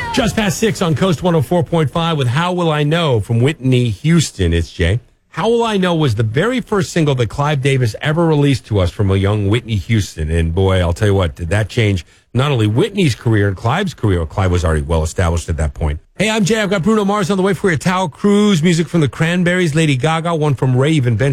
Just past 6 on Coast 104.5 with How Will I Know from Whitney Houston. It's Jay. How Will I Know was the very first single that Clive Davis ever released to us from a young Whitney Houston. And boy, I'll tell you what, did that change not only Whitney's career and Clive's career. Clive was already well established at that point. Hey, I'm Jay. I've got Bruno Mars on the way for you. Tao Cruz, music from the Cranberries, Lady Gaga, one from Raven.